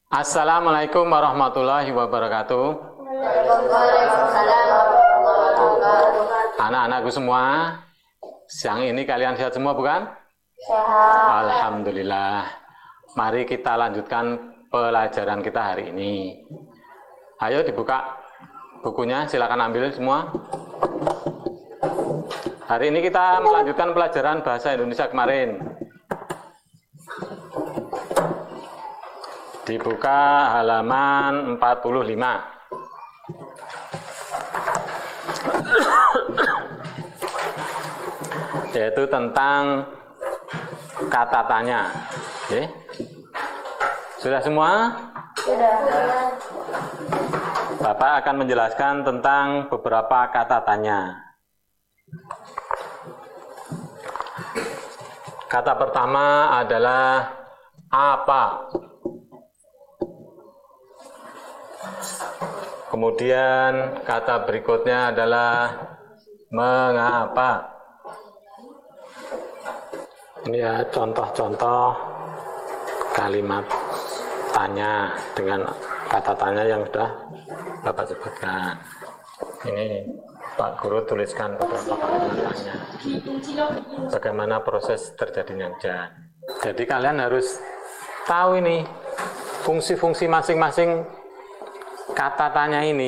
Assalamualaikum warahmatullahi wabarakatuh. Anak-anakku semua, siang ini kalian sehat semua bukan? Sehat. Alhamdulillah. Mari kita lanjutkan pelajaran kita hari ini. Ayo dibuka bukunya, silakan ambil semua. Hari ini kita melanjutkan pelajaran bahasa Indonesia kemarin. Dibuka halaman 45. Yaitu tentang kata tanya. Oke. Sudah semua? Sudah. Bapak akan menjelaskan tentang beberapa kata tanya. Kata pertama adalah apa? Kemudian kata berikutnya adalah mengapa. Ini ya contoh-contoh kalimat tanya dengan kata tanya yang sudah Bapak sebutkan. Ini Pak Guru tuliskan beberapa kalimat tanya. Bagaimana proses terjadinya hujan. Jadi kalian harus tahu ini fungsi-fungsi masing-masing kata tanya ini.